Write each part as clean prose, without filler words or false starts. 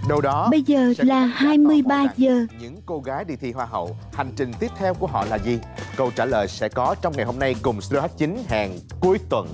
Đâu đó Bây giờ sẽ là có khán giả tò mò 23 rằng giờ. những cô gái đi thi Hoa hậu, hành trình tiếp theo của họ là gì? Câu trả lời sẽ có trong ngày hôm nay cùng Studio H9 hẹn cuối tuần.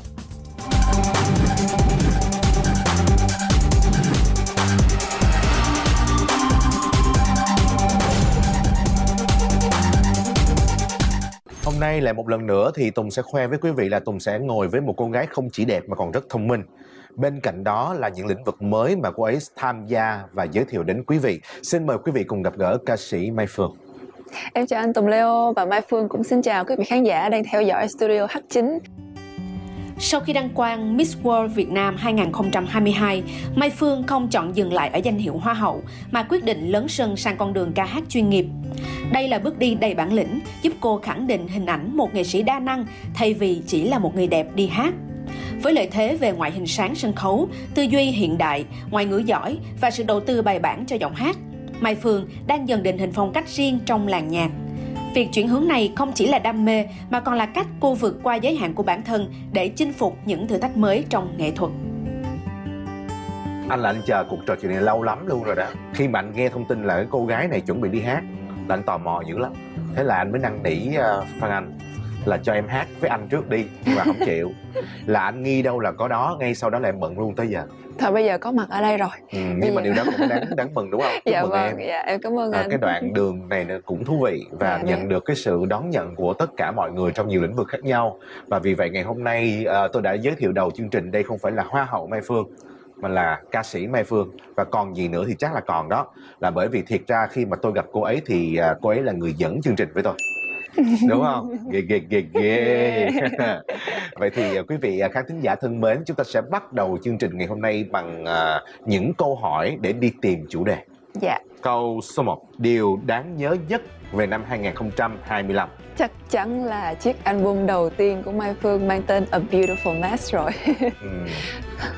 Hôm nay lại một lần nữa thì Tùng sẽ khoe với quý vị là Tùng sẽ ngồi với một cô gái không chỉ đẹp mà còn rất thông minh. Bên cạnh đó là những lĩnh vực mới mà cô ấy tham gia và giới thiệu đến quý vị. Xin mời quý vị cùng gặp gỡ ca sĩ Mai Phương. Em chào anh Tùng Leo và Mai Phương cũng xin chào quý vị khán giả đang theo dõi Studio H9. Sau khi đăng quang Miss World Việt Nam 2022, Mai Phương không chọn dừng lại ở danh hiệu Hoa hậu mà quyết định lấn sân sang con đường ca hát chuyên nghiệp. Đây là bước đi đầy bản lĩnh, giúp cô khẳng định hình ảnh một nghệ sĩ đa năng thay vì chỉ là một người đẹp đi hát. Với lợi thế về ngoại hình sáng sân khấu, tư duy hiện đại, ngoại ngữ giỏi và sự đầu tư bài bản cho giọng hát, Mai Phương đang dần định hình phong cách riêng trong làng nhạc. Việc chuyển hướng này không chỉ là đam mê mà còn là cách cô vượt qua giới hạn của bản thân để chinh phục những thử thách mới trong nghệ thuật. Anh là anh chờ cuộc trò chuyện này lâu lắm luôn rồi đó. Khi mà anh nghe thông tin là cái cô gái này chuẩn bị đi hát là anh tò mò dữ lắm. Thế là anh mới năn nỉ Phan Anh là cho em hát với anh trước đi, nhưng mà không chịu. Là anh nghi đâu là có đó, ngay sau đó là em bận luôn tới giờ. Thôi bây giờ có mặt ở đây rồi. Nhưng mà điều đó cũng đáng mừng đúng không? Chúc Dạ mừng vâng, em. dạ em cảm ơn anh. Cái đoạn đường này cũng thú vị và Dạ, nhận được cái sự đón nhận của tất cả mọi người trong nhiều lĩnh vực khác nhau. Và vì vậy ngày hôm nay tôi đã giới thiệu đầu chương trình, đây không phải là Hoa hậu Mai Phương mà là ca sĩ Mai Phương. Và còn gì nữa thì chắc là còn đó. Là bởi vì thiệt ra khi mà tôi gặp cô ấy thì cô ấy là người dẫn chương trình với tôi. Đúng không? Ghê. Vậy thì quý vị khán thính giả thân mến, chúng ta sẽ bắt đầu chương trình ngày hôm nay bằng những câu hỏi để đi tìm chủ đề. Dạ. Câu số 1, điều đáng nhớ nhất về năm 2025. Chắc chắn là chiếc album đầu tiên của Mai Phương mang tên A Beautiful Mess rồi.